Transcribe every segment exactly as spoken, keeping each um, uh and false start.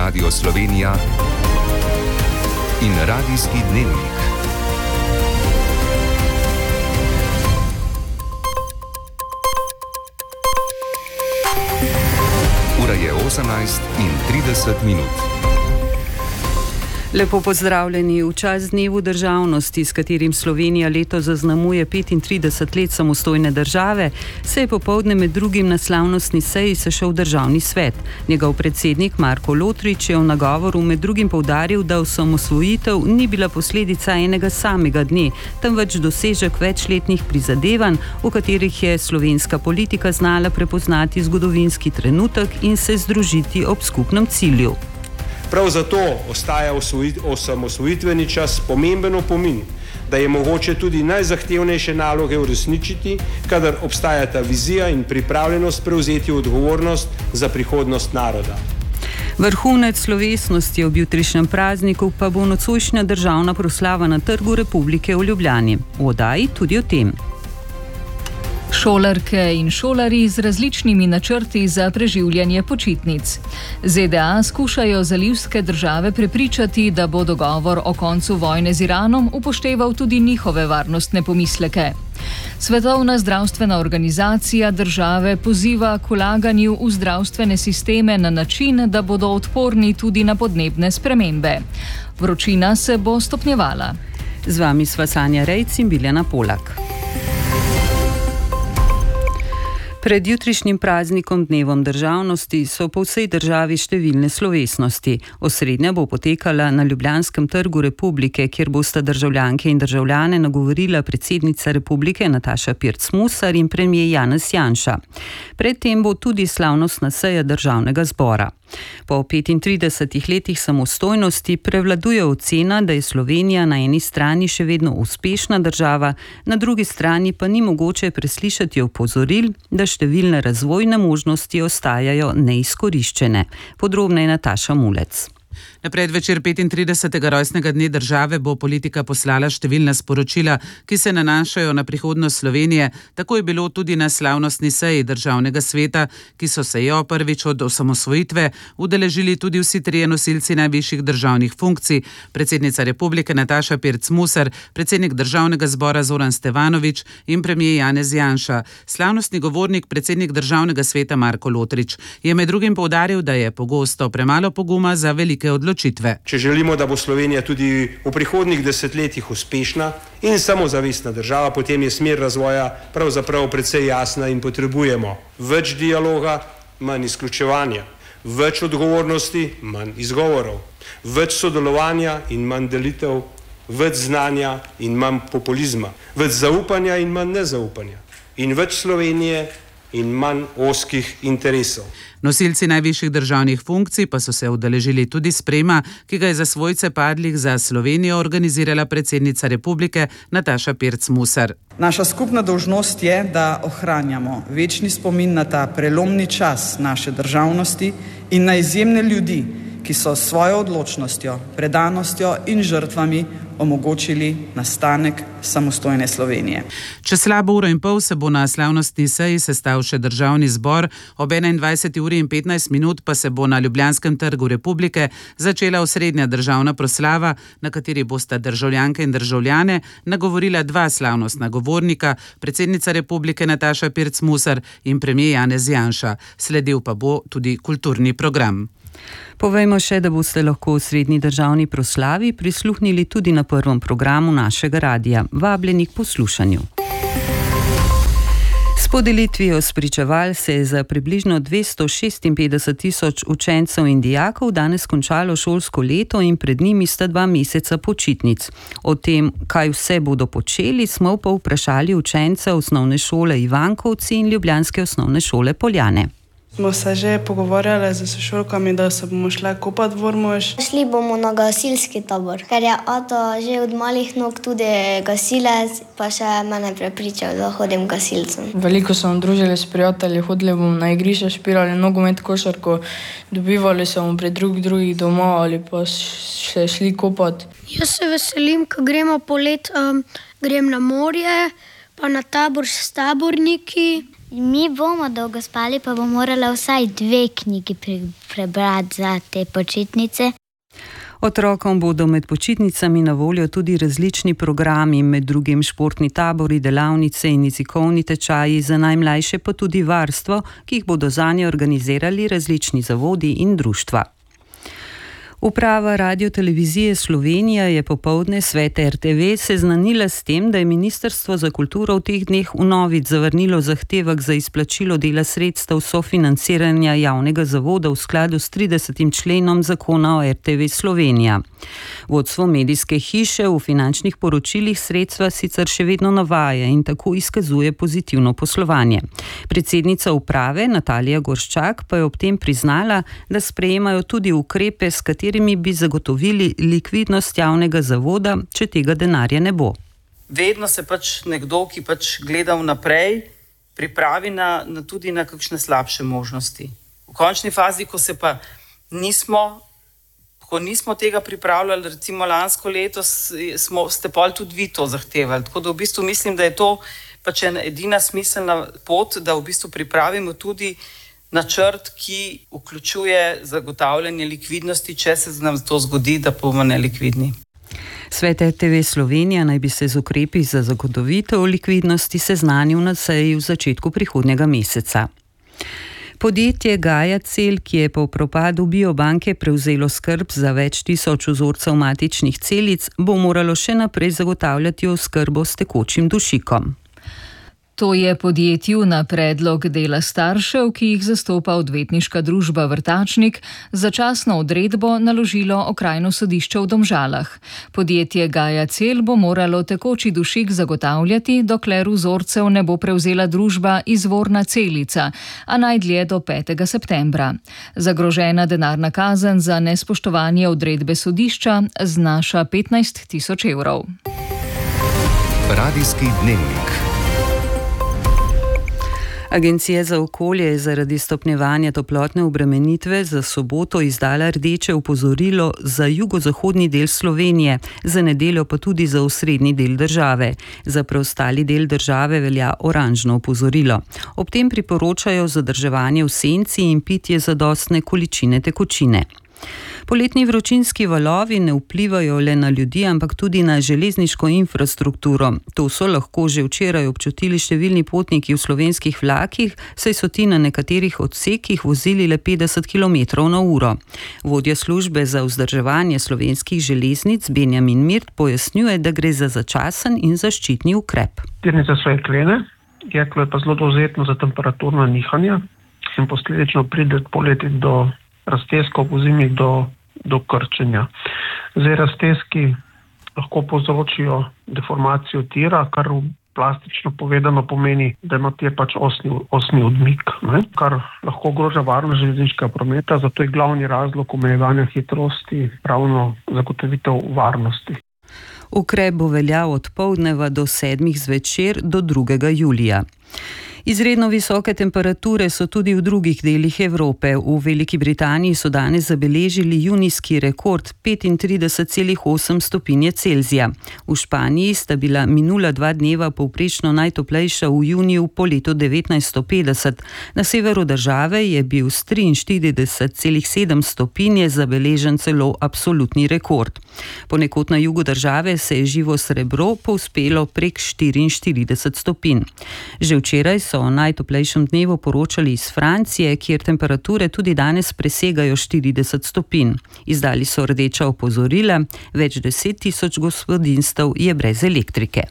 Radio Slovenija in Radijski dnevnik. Ura je osemnajst in trideset minut. Lepo pozdravljeni v čast dnevu državnosti, s katerim Slovenija leto zaznamuje petintrideset let samostojne države, se je popoldne med drugim na slavnostni seji sešel državni svet. Njegov predsednik Marko Lotrič je v nagovoru med drugim poudaril, da osamosvojitev ni bila posledica enega samega dne, temveč dosežek večletnih prizadevanj, v katerih je slovenska politika znala prepoznati zgodovinski trenutek in se združiti ob skupnem cilju. Prav zato ostaja osamosvojitveni čas pomemben opomin, da je mogoče tudi najzahtevnejše naloge uresničiti, kadar obstajata vizija in pripravljenost prevzeti odgovornost za prihodnost naroda. Vrhunec slovesnosti ob jutrišnjem prazniku pa bo nocojšnja državna proslava na Trgu Republike v Ljubljani. V oddaji tudi o tem. Šolarke in šolari z različnimi načrti za preživljanje počitnic. Z D A skušajo zalivske države prepričati, da bo dogovor o koncu vojne z Iranom upošteval tudi njihove varnostne pomisleke. Svetovna zdravstvena organizacija države poziva k vlaganju v zdravstvene sisteme na način, da bodo odporni tudi na podnebne spremembe. Vročina se bo stopnjevala. Z vami sva Sanja Rejc in Biljana Polak. Pred jutrišnjim praznikom dnevom državnosti so po vsej državi številne slovesnosti. Osrednja bo potekala na Ljubljanskem trgu Republike, kjer bosta državljanke in državljane nagovorila predsednica Republike Nataša Pirc Musar in premier Janez Janša. Predtem bo tudi slavnostna seja državnega zbora. Po petintridesetih letih samostojnosti prevladuje ocena, da je Slovenija na eni strani še vedno uspešna država, na drugi strani pa ni mogoče preslišati opozoril, da številne razvojne možnosti ostajajo neizkoriščene. Podrobneje Nataša Mulec. Na predvečer petintridesetega rojstnega dne države bo politika poslala številna sporočila, ki se nanašajo na prihodnost Slovenije. Tako je bilo tudi na slavnostni seji državnega sveta, ki so se jo prvič od osamosvojitve udeležili tudi vsi trije nosilci najvišjih državnih funkcij, predsednica Republike Nataša Pirc Musar, predsednik državnega zbora Zoran Stevanović in premier Janez Janša. Slavnostni govornik, predsednik državnega sveta Marko Lotrič, je med drugim poudaril, da je pogosto premalo poguma za velike odločitve. Če želimo, da bo Slovenija tudi v prihodnjih desetletjih uspešna in samozavestna država, potem je smer razvoja pravzaprav precej jasna in potrebujemo več dialoga, manj izključevanja, več odgovornosti, manj izgovorov, več sodelovanja in manj delitev, več znanja in manj populizma, več zaupanja in manj nezaupanja in več Slovenije in manj ozkih interesov. Nosilci najvišjih državnih funkcij pa so se udeležili tudi sprejema, ki ga je za svojce padlih za Slovenijo organizirala predsednica Republike Nataša Pirc Musar. Naša skupna dolžnost je, da ohranjamo večni spomin na ta prelomni čas naše državnosti in na izjemne ljudi, ki so s svojo odločnostjo, predanostjo in žrtvami omogočili nastanek samostojne Slovenije. Čez slabo uro in pol se bo na slavnostni seji sestal še državni zbor, ob enaindvajseti uri in petnajst minut pa se bo na Ljubljanskem trgu Republike začela osrednja državna proslava, na kateri bosta državljanke in državljane nagovorila dva slavnostna govornika, predsednica Republike Nataša Pirc Musar in premier Janez Janša. Sledil pa bo tudi kulturni program. Povejmo še, da boste lahko v srednji državni proslavi prisluhnili tudi na prvem programu našega radija. Vabljeni k poslušanju. S podelitvijo spričeval se je za približno dvesto šestinpetdeset tisoč učencev in dijakov danes končalo šolsko leto in pred njimi sta dva meseca počitnic. O tem, kaj vse bodo počeli, smo pa vprašali učence osnovne šole Ivankovci in ljubljanske osnovne šole Poljane. Smo se že pogovarjali z sošolkami, da se bomo šli kopati v Ormož. Šli bomo na gasilski tabor, ker je ata že od malih nog tudi gasilec, pa še mene prepričal, da hodim gasilcem. Veliko smo družili s prijatelji, hodili bomo na igrišče, špirali nogomet, košarko, dobivali se bomo pri drug drugih doma ali pa še šli kopati. Jaz se veselim, ko gremo polet, um, grem na morje, pa na tabor s taborniki. Mi bomo dolgo spali, pa bomo morali vsaj dve knjigi prebrati za te počitnice. Otrokom bodo med počitnicami na voljo tudi različni programi, med drugim športni tabori, delavnice in jezikovni tečaji, za najmlajše pa tudi varstvo, ki jih bodo zanje organizirali različni zavodi in društva. Uprava Radiotelevizije Slovenija je popoldne svet R T V seznanila s tem, da je Ministrstvo za kulturo v teh dneh vnovič zavrnilo zahtevek za izplačilo dela sredstev sofinanciranja javnega zavoda v skladu s tridesetim členom zakona o R T V Slovenija. Vodstvo medijske hiše v finančnih poročilih sredstva sicer še vedno navaja in tako izkazuje pozitivno poslovanje. Predsednica uprave Natalija Gorščak pa je ob tem priznala, da sprejemajo tudi ukrepe, s katerimi bi zagotovili likvidnost javnega zavoda, če tega denarja ne bo. Vedno se pač nekdo, ki pač gleda vnaprej, pripravi na, na tudi na kakšne slabše možnosti. V končni fazi, ko se pa nismo, ko nismo tega pripravljali, recimo lansko leto, smo, ste pol tudi vi to zahtevali. Tako da v bistvu mislim, da je to pač ena edina smiselna pot, da v bistvu pripravimo tudi načrt, ki vključuje zagotavljanje likvidnosti, če se nam to zgodi, da bomo nelikvidni. Svet R T V Slovenija naj bi se z ukrepi za zagotovitev likvidnosti seznanil na seji v začetku prihodnjega meseca. Podjetje Gaja Cel, ki je po propadu biobanke prevzelo skrb za več tisoč vzorcev matičnih celic, bo moralo še naprej zagotavljati oskrbo s tekočim dušikom. To je podjetju na predlog dela staršev, ki jih zastopa odvetniška družba Vrtačnik, začasno odredbo naložilo okrajno sodišče v Domžalah. Podjetje Gaja Cel bo moralo tekoči dušik zagotavljati, dokler vzorcev ne bo prevzela družba Izvorna celica, a najdlje do petega septembra. Zagrožena denarna kazen za nespoštovanje odredbe sodišča znaša petnajst tisoč evrov. Radijski dnevnik. Agencija za okolje je zaradi stopnjevanja toplotne obremenitve za soboto izdala rdeče opozorilo za jugozahodni del Slovenije, za nedeljo pa tudi za osrednji del države. Za preostali del države velja oranžno opozorilo. Ob tem priporočajo zadrževanje v senci in pitje zadostne količine tekočine. Poletni vročinski valovi ne vplivajo le na ljudi, ampak tudi na železniško infrastrukturo. To so lahko že včeraj občutili številni potniki v slovenskih vlakih, saj so ti na nekaterih odsekih vozili le petdeset kilometrov na uro. Vodja službe za vzdrževanje slovenskih železnic Benjamin Mirt pojasnjuje, da gre za začasen in zaščitni ukrep. Tirnice so jeklene, jeklo je pa zelo dovzetno za temperaturna nihanja in posledično pride poleti do raztezkov, pozimi do, do krčenja. Zdaj raztezki lahko povzročijo deformacijo tira, kar plastično povedano pomeni, da ima tir pač osni, osni odmik, ne? Kar lahko ogroža varnost železniškega prometa, zato je glavni razlog omejevanja hitrosti ravno zagotovitev varnosti. Ukrep bo veljal od poldneva do sedmih zvečer do drugega julija. Izredno visoke temperature so tudi v drugih delih Evrope. V Veliki Britaniji so danes zabeležili junijski rekord petintrideset celih osem stopinje Celzija. V Španiji sta bila minula dva dneva povprečno najtoplejša v juniju po letu devetnajststo petdeset. Na severu države je bil s triinštirideset celih sedem stopinje zabeležen celo absolutni rekord. Ponekod na jugu države se je živo srebro povzpelo prek štiriinštirideset stopinj. Že včeraj so o najtoplejšem dnevu poročali iz Francije, kjer temperature tudi danes presegajo štirideset stopinj. Izdali so rdeča opozorila, več deset tisoč gospodinjstev je brez elektrike.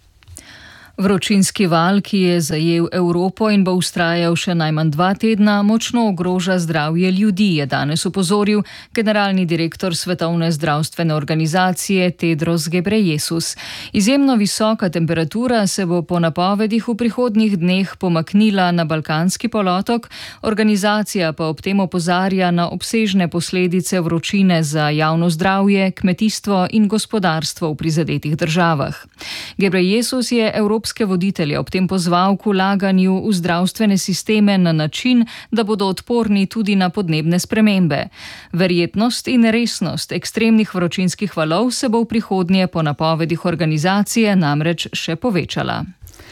Vročinski val, ki je zajel Evropo in bo vztrajal še najmanj dva tedna, močno ogroža zdravje ljudi, je danes opozoril generalni direktor Svetovne zdravstvene organizacije Tedros Ghebreyesus. Izjemno visoka temperatura se bo po napovedih v prihodnjih dneh pomaknila na Balkanski polotok, organizacija pa ob tem opozarja na obsežne posledice vročine za javno zdravje, kmetijstvo in gospodarstvo v prizadetih državah. Ghebreyesus je Evropski voditelje ob tem pozval k vlaganju v zdravstvene sisteme na način, da bodo odporni tudi na podnebne spremembe. Verjetnost in resnost ekstremnih vročinskih valov se bo v prihodnje po napovedih organizacije namreč še povečala.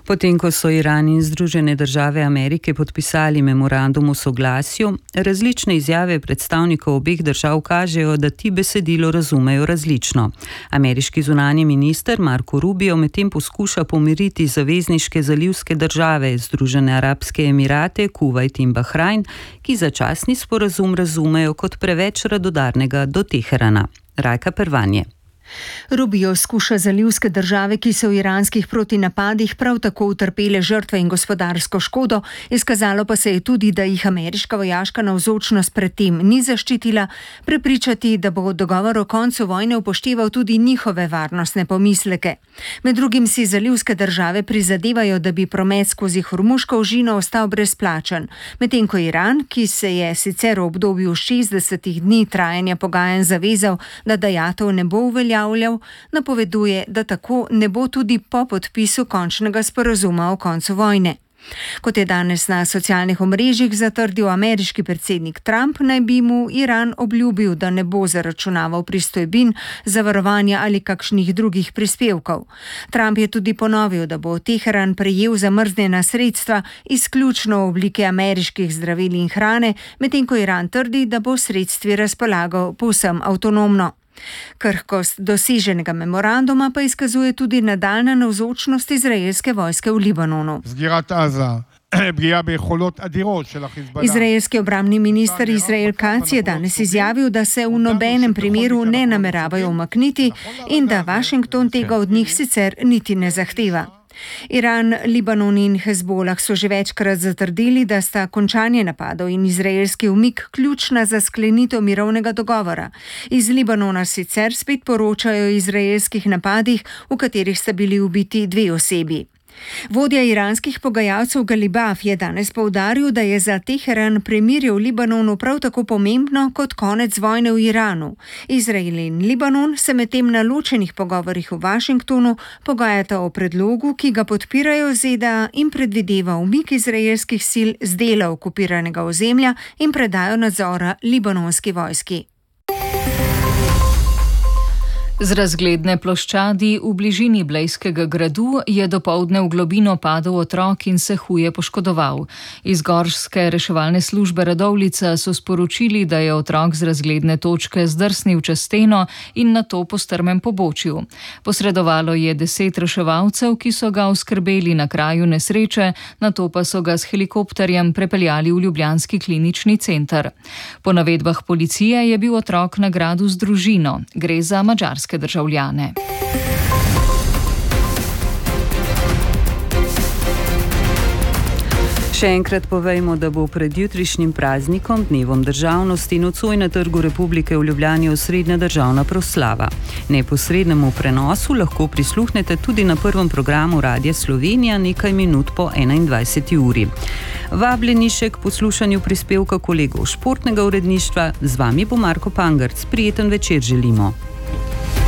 Potem, ko so Iran in Združene države Amerike podpisali memorandum o soglasju, različne izjave predstavnikov obeh držav kažejo, da ti besedilo razumejo različno. Ameriški zunanji minister Marco Rubio medtem poskuša pomiriti zavezniške zalivske države, Združene arabske emirate, Kuvajt in Bahrajn, ki začasni sporazum razumejo kot preveč radodarnega do Teherana. Rajka Pervanje. Rubio skuša zalivske države, ki so v iranskih protinapadih prav tako utrpele žrtve in gospodarsko škodo, izkazalo pa se je tudi, da jih ameriška vojaška navzočnost pred tem ni zaščitila, prepričati, da bo dogovor o koncu vojne upošteval tudi njihove varnostne pomisleke. Med drugim si zalivske države prizadevajo, da bi promet skozi Hormuško ožino ostal brezplačen, medtem ko Iran, ki se je sicer v obdobju šestdesetih dni trajanja pogajanj zavezal, da dajatev ne bo uveljavljal, napoveduje, da tako ne bo tudi po podpisu končnega sporazuma o koncu vojne. Kot je danes na socialnih omrežjih zatrdil ameriški predsednik Trump, naj bi mu Iran obljubil, da ne bo zaračunaval pristojbin, zavarovanja ali kakšnih drugih prispevkov. Trump je tudi ponovil, da bo Teheran prejel zamrznjena sredstva izključno v obliki ameriških zdravil in hrane, medtem ko Iran trdi, da bo sredstvi razpolagal povsem avtonomno. Krhkost doseženega memoranduma pa izkazuje tudi nadaljnja navzočnost izraelske vojske v Libanonu. Izraelski obrambni minister Izrael Katz je danes izjavil, da se v nobenem primeru ne nameravajo umakniti in da Washington tega od njih sicer niti ne zahteva. Iran, Libanon in Hezbolah so že večkrat zatrdili, da sta končanje napadov in izraelski umik ključna za sklenitev mirovnega dogovora. Iz Libanona sicer spet poročajo o izraelskih napadih, v katerih sta bili ubiti dve osebi. Vodja iranskih pogajalcev Galibaf je danes poudaril, da je za Teheran premirje v Libanonu prav tako pomembno kot konec vojne v Iranu. Izrael in Libanon se medtem na ločenih pogovorih v Washingtonu pogajata o predlogu, ki ga podpirajo Z D A in predvideva umik izraelskih sil z dela okupiranega ozemlja in predajo nadzora libanonski vojski. Z razgledne ploščadi v bližini Blejskega gradu je dopoldne v globino padel otrok in se huje poškodoval. Iz gorske reševalne službe Radovljica so sporočili, da je otrok z razgledne točke zdrsnil čez steno in nato po strmem pobočju. Posredovalo je deset reševalcev, ki so ga oskrbeli na kraju nesreče, nato pa so ga s helikopterjem prepeljali v ljubljanski klinični center. Po navedbah policije je bil otrok na gradu z družino. Gre za madžarske državljane. Še enkrat povejmo, da bo pred jutrišnjim praznikom, dnevom državnosti, nocoj na Trgu Republike v Ljubljani osrednja državna proslava. Neposrednemu prenosu lahko prisluhnete tudi na prvem programu Radia Slovenija nekaj minut po enaindvajseti uri. Vabljeni še k poslušanju prispevka kolegov športnega uredništva, z vami bo Marko Pangrc. Prijeten večer želimo.